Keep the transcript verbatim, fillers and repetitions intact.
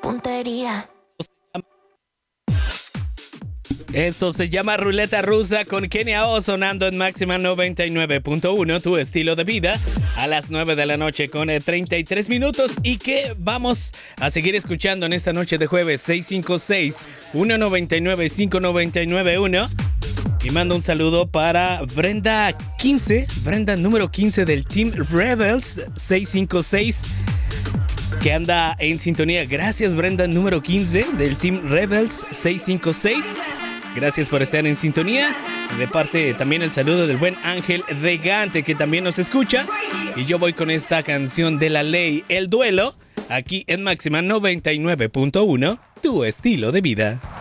puntería. Esto se llama Ruleta Rusa con Kenia O sonando en Máxima noventa y nueve punto uno, tu estilo de vida, a las nueve de la noche con treinta y tres minutos. Y que vamos a seguir escuchando en esta noche de jueves. Seis cinco seis, uno nueve nueve, cinco nueve nueve uno. Y mando un saludo para Brenda quince, Brenda número quince del Team Rebels seis cinco seis, que anda en sintonía. Gracias, Brenda número quince del Team Rebels seis cinco seis. Gracias por estar en sintonía. De parte también el saludo del buen Ángel de Gante, que también nos escucha. Y yo voy con esta canción de La Ley, El Duelo, aquí en Máxima noventa y nueve punto uno, tu estilo de vida.